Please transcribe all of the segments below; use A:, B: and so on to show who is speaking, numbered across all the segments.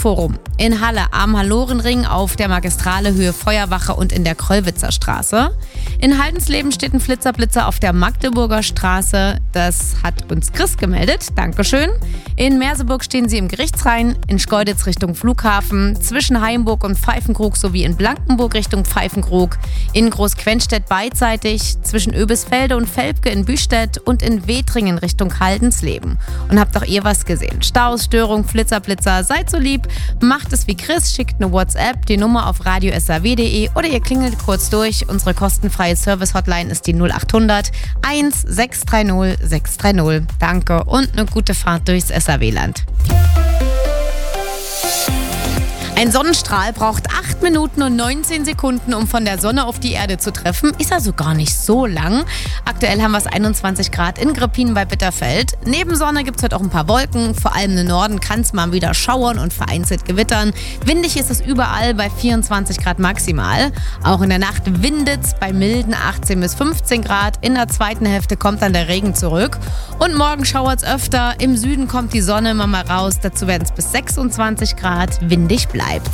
A: Musikforum in Halle am Hallorenring, auf der Magistrale Höhe Feuerwache und in der Kröllwitzer Straße. In Haldensleben steht ein Flitzer-Blitzer auf der Magdeburger Straße. Das hat uns Chris gemeldet. Dankeschön. In Merseburg stehen sie im Gerichtsrhein, in Schkeuditz Richtung Flughafen, zwischen Haimburg und Pfeifenkrug sowie in Blankenburg Richtung Pfeifenkrug, in Großquenstedt beidseitig, zwischen Oebisfelde und Velpke in Büstedt und in Wetringen Richtung Haldensleben. Und habt auch ihr was gesehen? Staus, Störung, Flitzer-Blitzer, seid so lieb, macht es wie Chris, schickt eine WhatsApp, die Nummer auf radio.saw.de oder ihr klingelt kurz durch. Unsere kostenfreie Service-Hotline ist die 0800 1630 630. Danke und eine gute Fahrt durchs SAW-Land. Ein Sonnenstrahl braucht 8 Minuten und 19 Sekunden, um von der Sonne auf die Erde zu treffen. Ist also gar nicht so lang. Aktuell haben wir es 21 Grad in Gröpinen bei Bitterfeld. Neben Sonne gibt es heute auch ein paar Wolken. Vor allem im Norden kann es mal wieder schauern und vereinzelt gewittern. Windig ist es überall bei 24 Grad maximal. Auch in der Nacht windet es bei milden 18 bis 15 Grad. In der zweiten Hälfte kommt dann der Regen zurück. Und morgen schauert es öfter. Im Süden kommt die Sonne immer mal raus. Dazu werden es bis 26 Grad windig bleiben.
B: Mit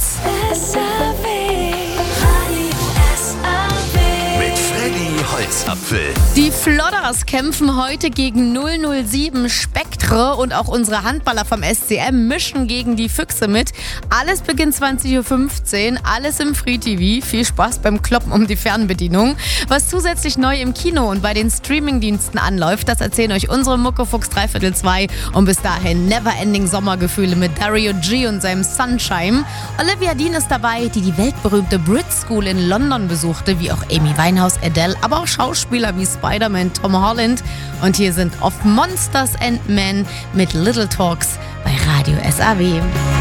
B: Freddy Holzapfel.
A: Die Flodders kämpfen heute gegen 007 Spektre und auch unsere Handballer vom SCM mischen gegen die Füchse mit. Alles beginnt 20.15 Uhr, alles im Free TV. Viel Spaß beim Kloppen um die Fernbedienung. Was zusätzlich neu im Kino und bei den Streamingdiensten anläuft, das erzählen euch unsere Muckefuchs 3/2. Und bis dahin Neverending Sommergefühle mit Dario G und seinem Sunshine. Olivia Dean ist dabei, die weltberühmte Brit School in London besuchte, wie auch Amy Winehouse, Adele, aber auch Schauspieler wie Spider-Man, Tom Holland. Und hier sind Of Monsters and Men mit Little Talks bei Radio SAW.